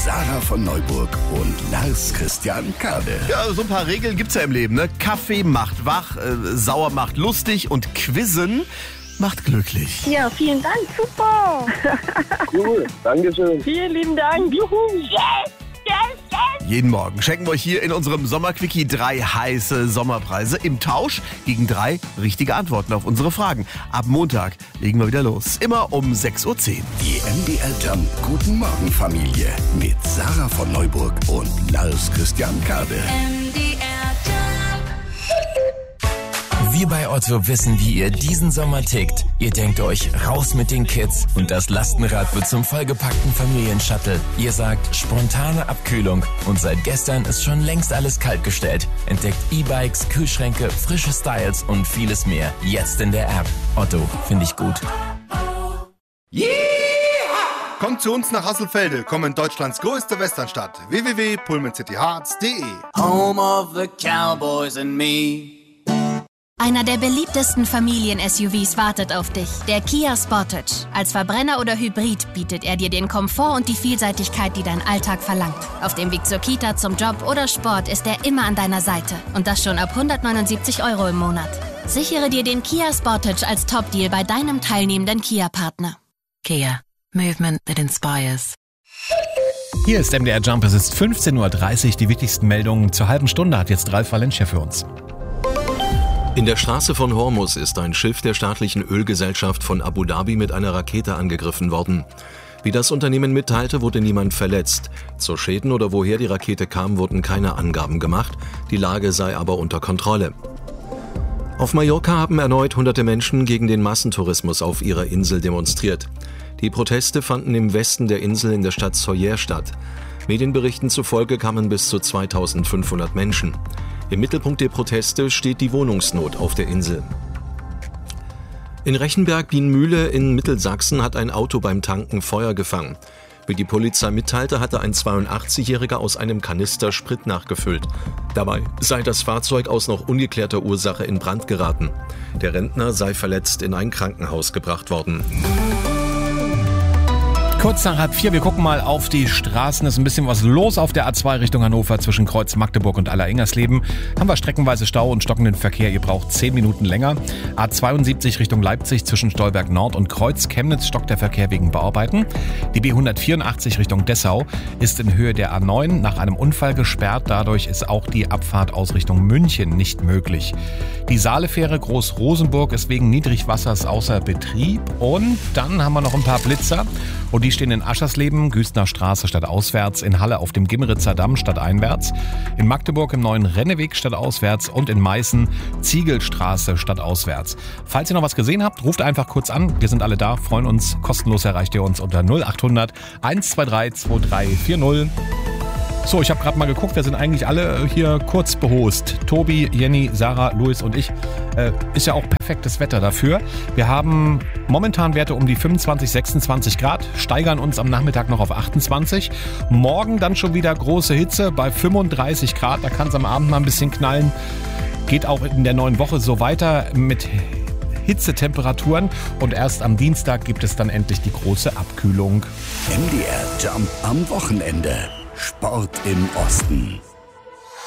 Sarah von Neuburg und Lars Christian Kade. Ja, so ein paar Regeln gibt's ja im Leben, ne? Kaffee macht wach, sauer macht lustig und Quizzen macht glücklich. Ja, vielen Dank, super. Cool, Dankeschön. Vielen lieben Dank. Juhu, yes, yes, yes. Jeden Morgen schenken wir euch hier in unserem Sommerquickie 3 heiße Sommerpreise im Tausch gegen 3 richtige Antworten auf unsere Fragen. Ab Montag legen wir wieder los. Immer um 6:10 Uhr. Die MDR Jump Guten Morgen Familie mit Sarah von Neuburg und Lars Christian Kade. Wir bei Otto wissen, wie ihr diesen Sommer tickt. Ihr denkt euch, raus mit den Kids und das Lastenrad wird zum vollgepackten Familienshuttle. Ihr sagt, spontane Abkühlung und seit gestern ist schon längst alles kaltgestellt. Entdeckt E-Bikes, Kühlschränke, frische Styles und vieles mehr. Jetzt in der App. Otto, finde ich gut. Kommt zu uns nach Hasselfelde, komm in Deutschlands größte Westernstadt. www.pullmancityhearts.de. Home of the Cowboys and me. Einer der beliebtesten Familien-SUVs wartet auf dich, der Kia Sportage. Als Verbrenner oder Hybrid bietet er dir den Komfort und die Vielseitigkeit, die dein Alltag verlangt. Auf dem Weg zur Kita, zum Job oder Sport ist er immer an deiner Seite. Und das schon ab 179 € im Monat. Sichere dir den Kia Sportage als Top-Deal bei deinem teilnehmenden Kia-Partner. Kia. Movement that inspires. Hier ist MDR Jump, es ist 15:30 Uhr. Die wichtigsten Meldungen zur halben Stunde hat jetzt Ralf Valencia für uns. In der Straße von Hormuz ist ein Schiff der staatlichen Ölgesellschaft von Abu Dhabi mit einer Rakete angegriffen worden. Wie das Unternehmen mitteilte, wurde niemand verletzt. Zu Schäden oder woher die Rakete kam, wurden keine Angaben gemacht. Die Lage sei aber unter Kontrolle. Auf Mallorca haben erneut hunderte Menschen gegen den Massentourismus auf ihrer Insel demonstriert. Die Proteste fanden im Westen der Insel in der Stadt Sóller statt. Medienberichten zufolge kamen bis zu 2500 Menschen. Im Mittelpunkt der Proteste steht die Wohnungsnot auf der Insel. In Rechenberg-Bienmühle in Mittelsachsen hat ein Auto beim Tanken Feuer gefangen. Wie die Polizei mitteilte, hatte ein 82-Jähriger aus einem Kanister Sprit nachgefüllt. Dabei sei das Fahrzeug aus noch ungeklärter Ursache in Brand geraten. Der Rentner sei verletzt in ein Krankenhaus gebracht worden. Kurz nach 3:30, wir gucken mal auf die Straßen. Es ist ein bisschen was los auf der A2 Richtung Hannover zwischen Kreuz Magdeburg und Aller-Ingersleben. Haben wir streckenweise Stau und stockenden Verkehr. Ihr braucht 10 Minuten länger. A72 Richtung Leipzig zwischen Stolberg Nord und Kreuz Chemnitz stockt der Verkehr wegen Bauarbeiten. Die B184 Richtung Dessau ist in Höhe der A9 nach einem Unfall gesperrt. Dadurch ist auch die Abfahrt aus Richtung München nicht möglich. Die Saalefähre Groß-Rosenburg ist wegen Niedrigwassers außer Betrieb. Und dann haben wir noch ein paar Blitzer. Und die stehen in Aschersleben, Güstener Straße stadtauswärts, in Halle auf dem Gimmeritzer Damm stadteinwärts, in Magdeburg im neuen Renneweg stadtauswärts und in Meißen Ziegelstraße stadtauswärts. Falls ihr noch was gesehen habt, ruft einfach kurz an. Wir sind alle da, freuen uns. Kostenlos erreicht ihr uns unter 0800 123 2340. So, ich habe gerade mal geguckt, wir sind eigentlich alle hier kurz behost. Tobi, Jenny, Sarah, Luis und ich. Ist ja auch perfektes Wetter dafür. Wir haben momentan Werte um die 25, 26 Grad, steigern uns am Nachmittag noch auf 28. Morgen dann schon wieder große Hitze bei 35 Grad. Da kann es am Abend mal ein bisschen knallen. Geht auch in der neuen Woche so weiter mit Hitzetemperaturen. Und erst am Dienstag gibt es dann endlich die große Abkühlung. MDR Jump am Wochenende. Sport im Osten.